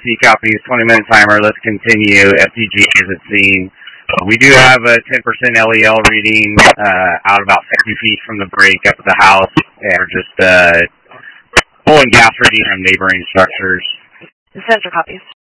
FT copies, 20-minute timer. Let's continue. FTG is at scene. We do have a 10% LEL reading out about 50 feet from the break up at the house. And we're just pulling gas reading from neighboring structures. The sensor copies.